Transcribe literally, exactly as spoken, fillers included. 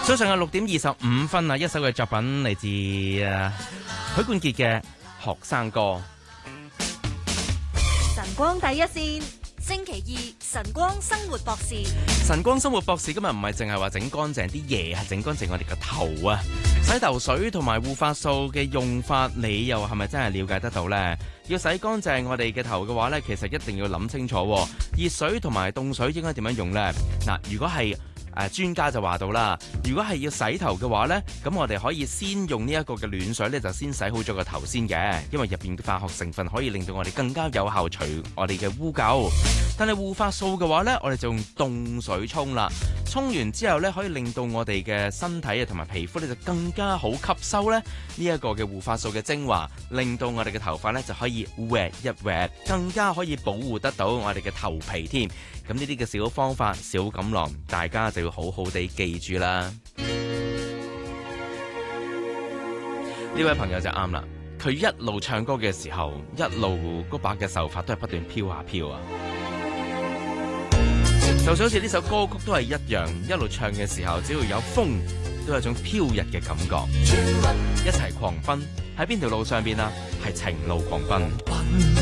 早上嘅六點二十五分啊，一首嘅作品嚟自誒許冠傑嘅《學生歌》。 晨光第一線，星期二晨光生活博士。 晨光生活博士今日唔係淨係話整乾淨啲嘢，係整乾淨我哋個頭啊！洗頭水同埋護髮素嘅用法，你又係咪真係了解得到呢？要洗乾淨我哋嘅頭嘅話呢，其實一定要諗清楚，熱水同埋凍水應該點樣用呢？嗱，如果係誒專家就話到啦，如果係要洗頭嘅話呢，咁我哋可以先用呢一個嘅暖水呢，就先洗好咗個頭先嘅，因為入邊嘅化學成分可以令到我哋更加有效除我哋嘅污垢。但係護髮素嘅話呢，我哋就用凍水沖啦，沖完之後呢，可以令到我哋嘅身體啊同埋皮膚呢就更加好吸收呢呢一個嘅護髮素嘅精華，令到我哋嘅頭髮呢就可以 wet 一 wet， 更加可以保護得到我哋嘅頭皮添。咁呢啲嘅小方法、小錦囊，大家就要好好地記住啦。呢位朋友就啱啦，佢一路唱歌嘅時候，一路嗰把嘅秀髮都係不斷飄下飄啊，就好似呢首歌曲都係一樣，一路唱嘅時候，只要有風，都有一種飄逸嘅感覺。一齊狂奔喺邊條路上邊啊？係情路狂奔。